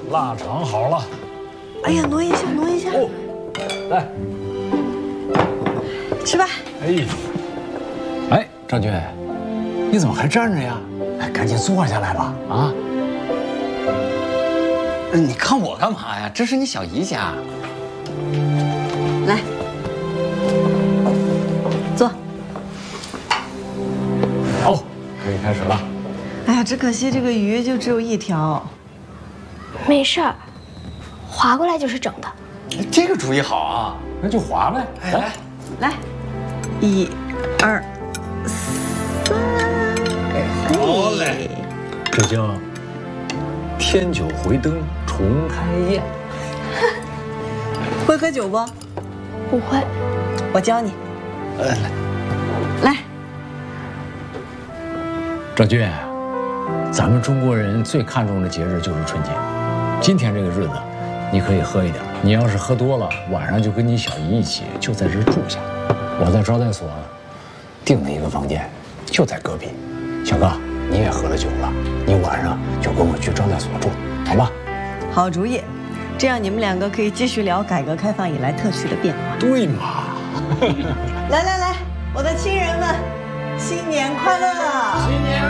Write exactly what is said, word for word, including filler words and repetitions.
腊肠好了。 哎呀，挪一下，挪一下。 哦，来， 吃吧。 哎，哎，张军，你怎么还站着呀？哎，赶紧坐下来吧。啊， 你看我干嘛呀？这是你小姨家。 来，坐。 好，可以开始了。 哎呀，只可惜这个鱼就只有一条。 没事儿，划过来就是整的。 这个主意好啊， 那就划呗。 哎来， 来，一、二、三， 好嘞，这叫天酒回灯重开宴。 会喝酒不？ 不会， 我教你。 呃， 来， 张军，咱们中国人最看重的节日就是春节。今天这个日子，你可以喝一点。你要是喝多了，晚上就跟你小姨一起就在这住下。我在招待所订了一个房间，就在隔壁。小哥，你也喝了酒了，你晚上就跟我去招待所住，好吧？ 好主意，这样你们两个可以继续聊改革开放以来特区的变化。 对嘛？ 来来来，我的亲人们，新年快乐！ 新年